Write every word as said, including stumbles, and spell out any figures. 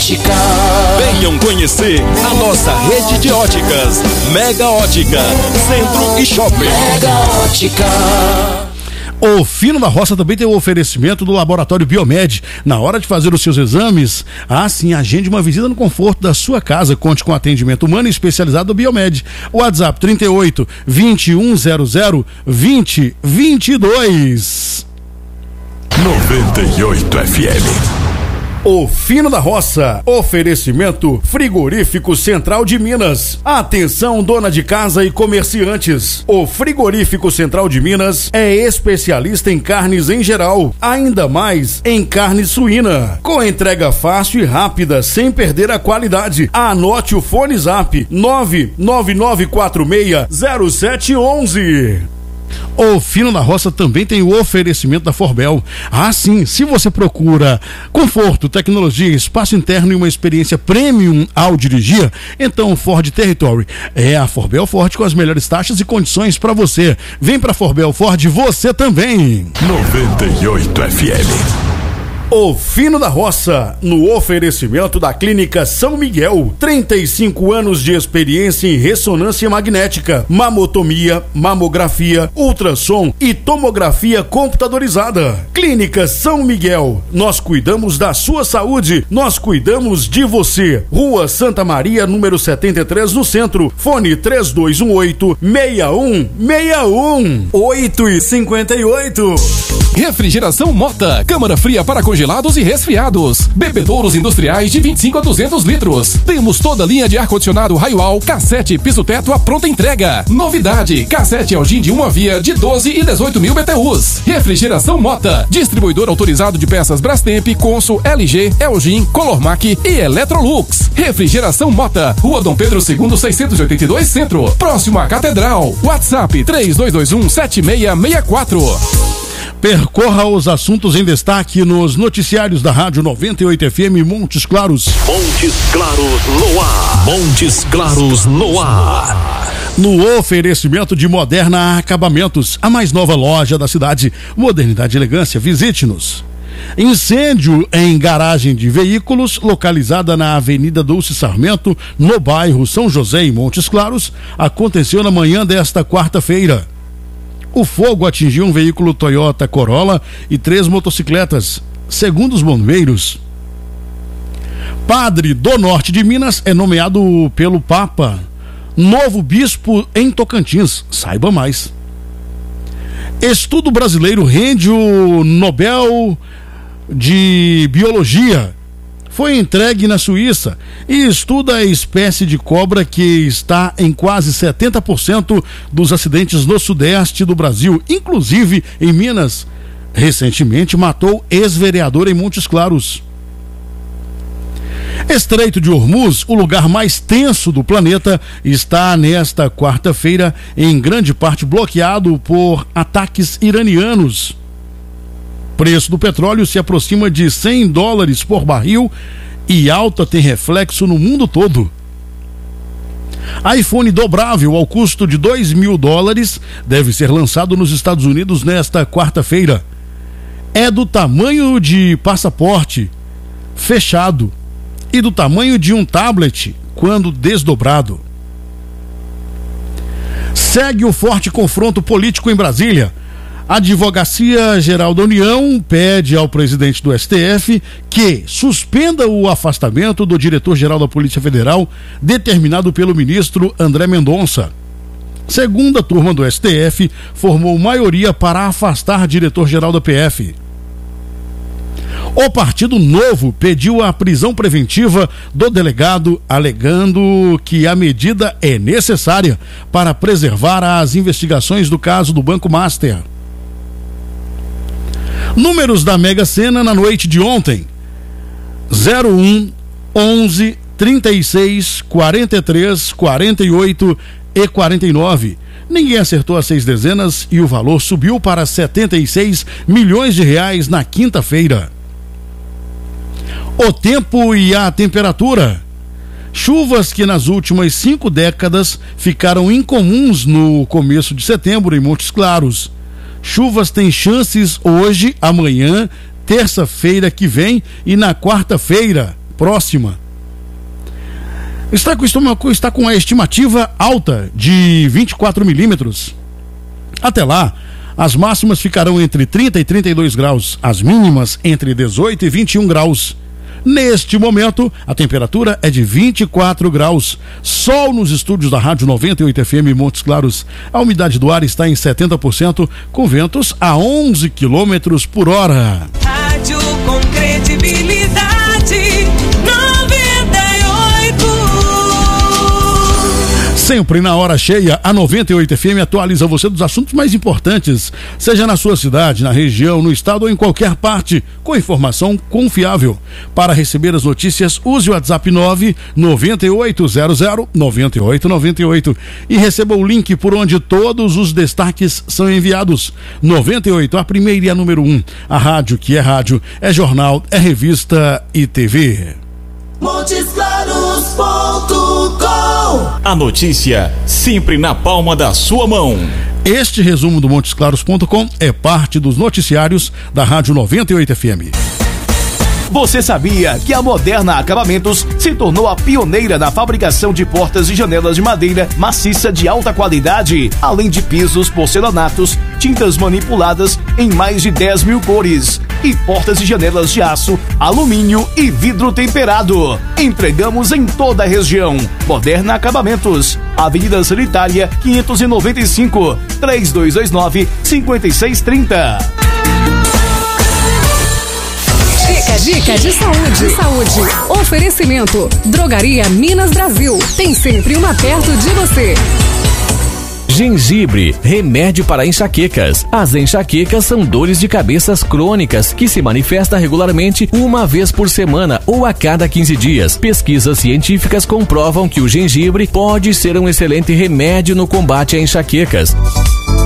Ótica. Venham conhecer a nossa rede de óticas Mega Ótica, Centro e Shopping. Mega Ótica. O Fino da Roça também tem o oferecimento do Laboratório Biomed. Na hora de fazer os seus exames, assim, agende uma visita no conforto da sua casa. Conte com atendimento humano e especializado do Biomed. WhatsApp trinta e oito, vinte e um zero zero, vinte, vinte e dois. noventa e oito F M. O Fino da Roça, oferecimento Frigorífico Central de Minas. Atenção, dona de casa e comerciantes. O Frigorífico Central de Minas é especialista em carnes em geral, ainda mais em carne suína, com entrega fácil e rápida, sem perder a qualidade. Anote o fone zap nove nove nove quatro seis zero sete um um. O Fino da Roça também tem o oferecimento da Forbel. Ah, sim, se você procura conforto, tecnologia, espaço interno e uma experiência premium ao dirigir, então Ford Territory é a Forbel Ford com as melhores taxas e condições para você. Vem pra Forbel Ford, você também. noventa e oito F M. O Fino da Roça, no oferecimento da Clínica São Miguel. trinta e cinco anos de experiência em ressonância magnética, mamotomia, mamografia, ultrassom e tomografia computadorizada. Clínica São Miguel, nós cuidamos da sua saúde, nós cuidamos de você. Rua Santa Maria, número setenta e três, no centro. Fone três dois um oito, seis um seis um. oito e cinquenta e oito. Refrigeração Mota, câmara fria para congelados e resfriados. Bebedouros industriais de vinte e cinco a duzentos litros. Temos toda a linha de ar-condicionado Raioal, cassete, piso-teto à pronta entrega. Novidade, cassete Elgin de uma via de doze e dezoito mil B T Us. Refrigeração Mota, distribuidor autorizado de peças Brastemp, Consul, L G, Elgin, Colormac e Electrolux. Refrigeração Mota, Rua Dom Pedro segundo, seiscentos e oitenta e dois, Centro, próximo à Catedral. WhatsApp três dois dois um, sete seis seis quatro. Percorra os assuntos em destaque nos noticiários da Rádio noventa e oito F M Montes Claros. Montes Claros no ar. Montes Claros no ar. No oferecimento de Moderna Acabamentos, a mais nova loja da cidade. Modernidade e elegância, visite-nos. Incêndio em garagem de veículos, localizada na Avenida Dulce Sarmento, no bairro São José, em Montes Claros, aconteceu na manhã desta quarta-feira. O fogo atingiu um veículo Toyota Corolla e três motocicletas, segundo os bombeiros. Padre do Norte de Minas é nomeado pelo Papa novo bispo em Tocantins. Saiba mais. Estudo brasileiro rende o Nobel de Biologia. Foi entregue na Suíça e estuda a espécie de cobra que está em quase setenta por cento dos acidentes no sudeste do Brasil, inclusive em Minas. Recentemente matou ex-vereador em Montes Claros. Estreito de Hormuz, o lugar mais tenso do planeta, está nesta quarta-feira em grande parte bloqueado por ataques iranianos. Preço do petróleo se aproxima de cem dólares por barril e alta tem reflexo no mundo todo. iPhone dobrável ao custo de dois mil dólares deve ser lançado nos Estados Unidos nesta quarta-feira. É do tamanho de passaporte fechado e do tamanho de um tablet quando desdobrado. Segue o forte confronto político em Brasília. A Advocacia Geral da União pede ao presidente do S T F que suspenda o afastamento do diretor-geral da Polícia Federal, determinado pelo ministro André Mendonça. Segunda turma do S T F formou maioria para afastar diretor-geral da P F. O Partido Novo pediu a prisão preventiva do delegado, alegando que a medida é necessária para preservar as investigações do caso do Banco Master. Números da Mega Sena na noite de ontem: zero um, onze, trinta e seis, quarenta e três, quarenta e oito e quarenta e nove. Ninguém acertou as seis dezenas e o valor subiu para setenta e seis milhões de reais na quinta-feira. O tempo e a temperatura. Chuvas que nas últimas cinco décadas ficaram incomuns no começo de setembro em Montes Claros. Chuvas têm chances hoje, amanhã, terça-feira que vem e na quarta-feira, próxima. Está com, estômago, está com a estimativa alta de vinte e quatro milímetros. Até lá, as máximas ficarão entre trinta e trinta e dois graus, as mínimas entre dezoito e vinte e um graus. Neste momento, a temperatura é de vinte e quatro graus. Sol nos estúdios da Rádio noventa e oito F M Montes Claros. A umidade do ar está em setenta por cento, com ventos a onze quilômetros por hora. Rádio com credibilidade, noventa e oito. Sempre na hora cheia, a noventa e oito F M atualiza você dos assuntos mais importantes, seja na sua cidade, na região, no estado ou em qualquer parte, com informação confiável. Para receber as notícias, use o WhatsApp nove nove oito zero zero nove oito nove oito e receba o link por onde todos os destaques são enviados. noventa e oito, a primeira e a número um. A rádio que é rádio, é jornal, é revista e T V. Montes Claros ponto com. A notícia sempre na palma da sua mão. Este resumo do Montes Claros ponto com é parte dos noticiários da Rádio noventa e oito F M. Você sabia que a Moderna Acabamentos se tornou a pioneira na fabricação de portas e janelas de madeira maciça de alta qualidade, além de pisos, porcelanatos, tintas manipuladas em mais de dez mil cores e portas e janelas de aço, alumínio e vidro temperado. Entregamos em toda a região. Moderna Acabamentos, Avenida Sanitária quinhentos e noventa e cinco, três dois dois nove, cinco seis três zero. Dica de saúde. Saúde. Oferecimento. Drogaria Minas Brasil. Tem sempre uma perto de você. Gengibre, remédio para enxaquecas. As enxaquecas são dores de cabeças crônicas que se manifestam regularmente uma vez por semana ou a cada quinze dias. Pesquisas científicas comprovam que o gengibre pode ser um excelente remédio no combate a enxaquecas.